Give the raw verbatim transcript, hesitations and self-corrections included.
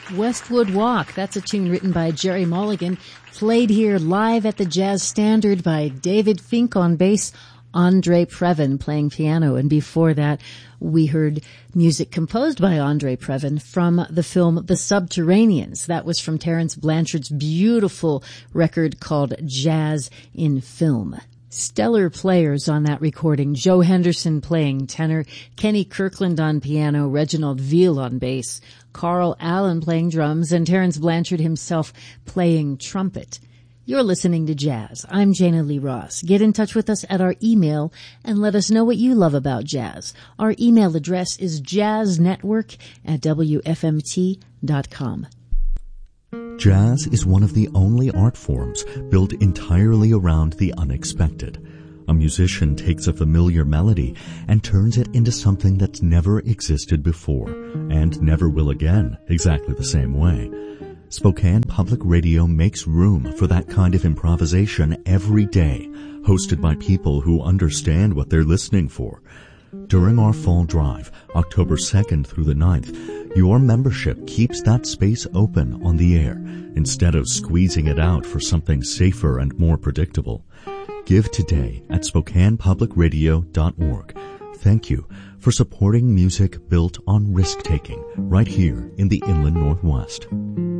Westwood Walk. That's a tune written by Jerry Mulligan, played here live at the Jazz Standard by David Fink on bass, Andre Previn playing piano. And before that, we heard music composed by Andre Previn from the film The Subterraneans. That was from Terence Blanchard's beautiful record called Jazz in Film. Stellar players on that recording. Joe Henderson playing tenor, Kenny Kirkland on piano, Reginald Veal on bass, Carl Allen playing drums, and Terence Blanchard himself playing trumpet. You're listening to Jazz. I'm Jana Lee Ross. Get in touch with us at our email and let us know what you love about jazz. Our email address is jazznetwork at w f m t dot com. Jazz is one of the only art forms built entirely around the unexpected. A musician takes a familiar melody and turns it into something that's never existed before and never will again, exactly the same way. Spokane Public Radio makes room for that kind of improvisation every day, hosted by people who understand what they're listening for. During our fall drive, October second through the ninth, your membership keeps that space open on the air instead of squeezing it out for something safer and more predictable. Give today at spokane public radio dot org. Thank you for supporting music built on risk-taking right here in the Inland Northwest.